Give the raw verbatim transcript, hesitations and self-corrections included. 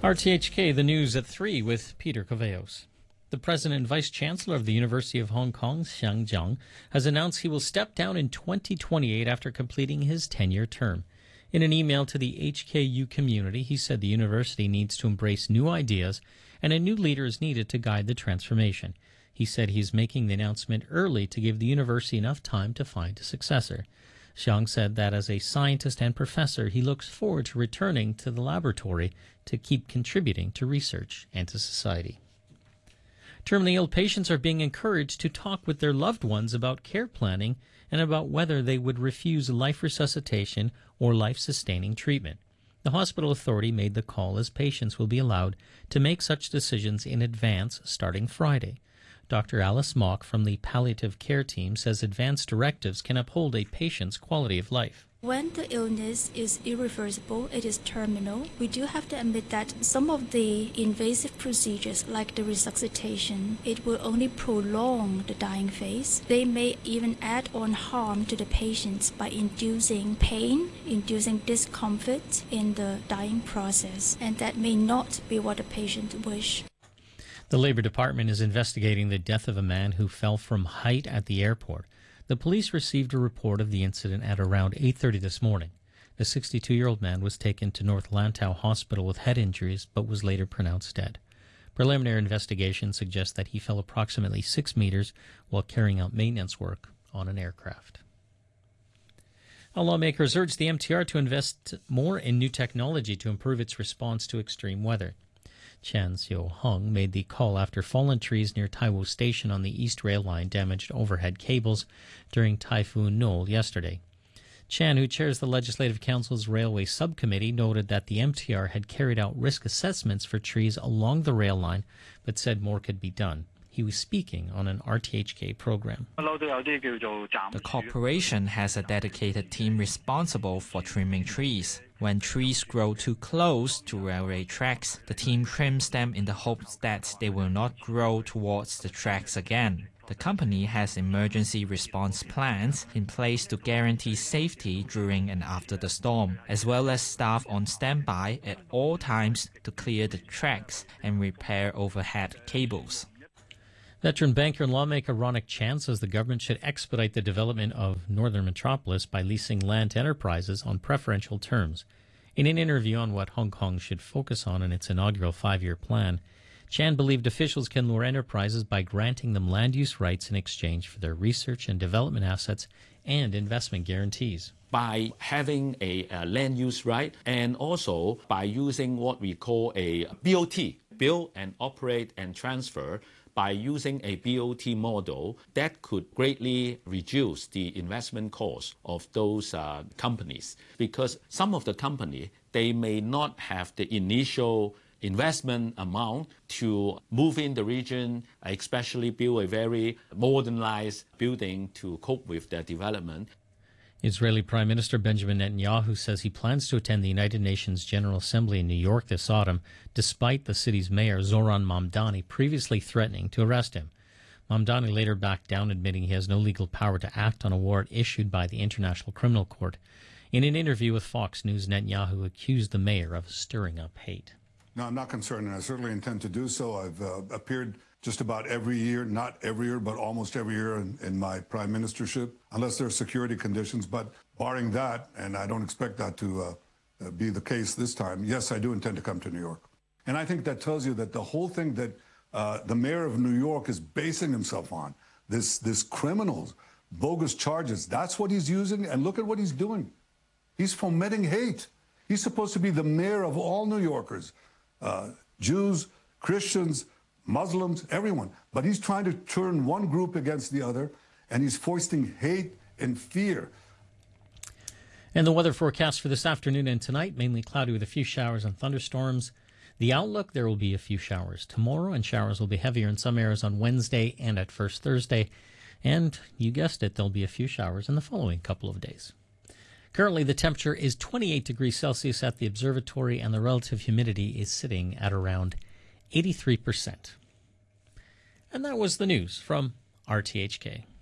R T H K, the news at three with Peter Coveos. The President and Vice Chancellor of the University of Hong Kong, Xiang Jiang, has announced he will step down in twenty twenty-eight after completing his ten-year term. In an email to the H K U community, he said the university needs to embrace new ideas and a new leader is needed to guide the transformation. He said he is making the announcement early to give the university enough time to find a successor. Xiang said that as a scientist and professor, he looks forward to returning to the laboratory to keep contributing to research and to society. Terminally ill patients are being encouraged to talk with their loved ones about care planning and about whether they would refuse life resuscitation or life-sustaining treatment. The hospital authority made the call as patients will be allowed to make such decisions in advance starting Friday. Doctor Alice Mock from the palliative care team says advanced directives can uphold a patient's quality of life. When the illness is irreversible, it is terminal, we do have to admit that some of the invasive procedures like the resuscitation, it will only prolong the dying phase. They may even add on harm to the patients by inducing pain, inducing discomfort in the dying process, and that may not be what the patient wish. The Labor Department is investigating the death of a man who fell from height at the airport. The police received a report of the incident at around eight thirty this morning. The sixty-two-year-old man was taken to North Lantau Hospital with head injuries but was later pronounced dead. Preliminary investigation suggests that he fell approximately six meters while carrying out maintenance work on an aircraft. Lawmakers urged the M T R to invest more in new technology to improve its response to extreme weather. Chan Seo-hung made the call after fallen trees near Taiwo Station on the East Rail Line damaged overhead cables during Typhoon Noel yesterday. Chan, who chairs the Legislative Council's Railway Subcommittee, noted that the M T R had carried out risk assessments for trees along the rail line, but said more could be done. He was speaking on an R T H K program. The corporation has a dedicated team responsible for trimming trees. When trees grow too close to railway tracks, the team trims them in the hopes that they will not grow towards the tracks again. The company has emergency response plans in place to guarantee safety during and after the storm, as well as staff on standby at all times to clear the tracks and repair overhead cables. Veteran banker and lawmaker Ronak Chan says the government should expedite the development of Northern Metropolis by leasing land to enterprises on preferential terms. In an interview on what Hong Kong should focus on in its inaugural five-year plan, Chan believed officials can lure enterprises by granting them land use rights in exchange for their research and development assets and investment guarantees. By having a, a land use right and also by using what we call a B O T, build and operate and transfer, by using a B O T model, that could greatly reduce the investment cost of those uh, companies. Because some of the company, they may not have the initial investment amount to move in the region, especially build a very modernized building to cope with their development. Israeli Prime Minister Benjamin Netanyahu says he plans to attend the United Nations General Assembly in New York this autumn, despite the city's mayor, Zoran Mamdani, previously threatening to arrest him. Mamdani later backed down, admitting he has no legal power to act on a warrant issued by the International Criminal Court. In an interview with Fox News, Netanyahu accused the mayor of stirring up hate. No, I'm not concerned, and I certainly intend to do so. I've uh, appeared just about every year, not every year, but almost every year in, in my prime ministership, unless there are security conditions. But barring that, and I don't expect that to uh, be the case this time, yes, I do intend to come to New York. And I think that tells you that the whole thing that uh, the mayor of New York is basing himself on, this, this criminals, bogus charges, that's what he's using, and look at what he's doing. He's fomenting hate. He's supposed to be the mayor of all New Yorkers, uh, Jews, Christians, Muslims, everyone. But he's trying to turn one group against the other, and he's foisting hate and fear. And the weather forecast for this afternoon and tonight, mainly cloudy with a few showers and thunderstorms. The outlook, there will be a few showers tomorrow, and showers will be heavier in some areas on Wednesday and at first Thursday. And you guessed it, there'll be a few showers in the following couple of days. Currently, the temperature is twenty-eight degrees Celsius at the observatory, and the relative humidity is sitting at around eighty-three percent. And that was the news from R T H K.